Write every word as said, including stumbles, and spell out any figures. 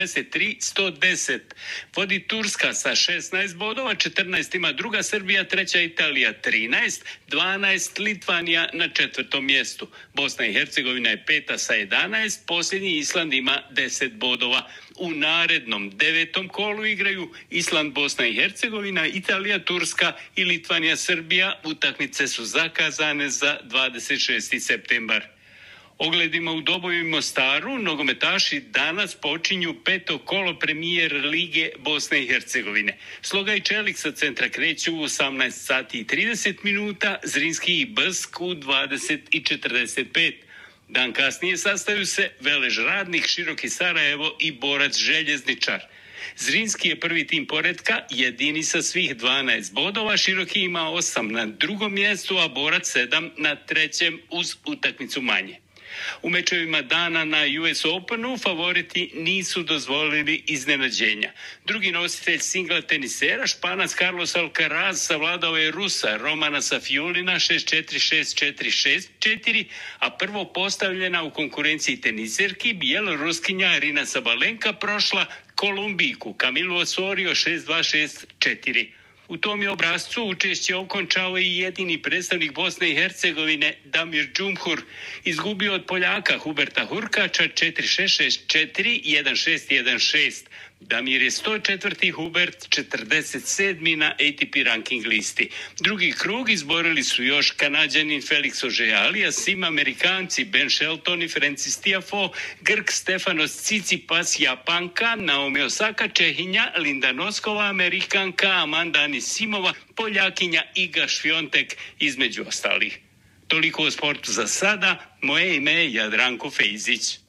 tri sto deset. Vodi Turska sa šesnaest bodova, četrnaest ima druga Srbija, treća Italija trinaest, dvanaest Litvanija na četvrtom mjestu. Bosna i Hercegovina je peta sa jedanaest, posljednji Island ima deset bodova. U narednom devetom kolu igraju Island, Bosna i Hercegovina, Italija, Turska i Litvanija, Srbija. Utakmice su zakazane za dvadeset šesti septembar. Ogledima u Doboju i Mostaru nogometaši danas počinju peto kolo premijer Lige Bosne i Hercegovine. Sloga i Čelik sa centra kreću u osamnaest sati i trideset minuta, Zrinski i Brsk u dvadeset i četrdeset pet. Dan kasnije sastaju se Velež Radnik, Široki Sarajevo i Borac Željezničar. Zrinski je prvi tim poretka, jedini sa svih dvanaest bodova, Široki ima osam na drugom mjestu, a Borac sedam na trećem uz utakmicu manje. U mečevima dana na U S Openu favoriti nisu dozvolili iznenađenja. Drugi nositelj singla tenisera, Španac Carlos Alcaraz, savladao je Rusa Romana Safiulina šest četiri, šest četiri, šest četiri, a prvo postavljena u konkurenciji teniserki Bjeloruskinja Arina Sabalenka prošla Kolumbijku Kamilu Osorio šest dva, šest četiri. U tom je obrascu učešće okončao i jedini predstavnik Bosne i Hercegovine Damir Džumhur. Izgubio od Poljaka Huberta Hurkača četiri šest, šest četiri, jedan šest, jedan šest. Damir je sto četvrti, Hubert četrdeset sedmi na A T P ranking listi. Drugi krug izborili su još Kanađanin Felix Auger-Aliassime, Sim Amerikanci Ben Shelton i Francis Tiafoe, Grk Stefanos Tsitsipas, Japanka Naomi Osaka, Čehinja Linda Noskova, Amerikanka Amanda Anisimova, Poljakinja Iga Šviontek između ostalih. Toliko o sportu za sada, moje ime je Jadranko Fejzić.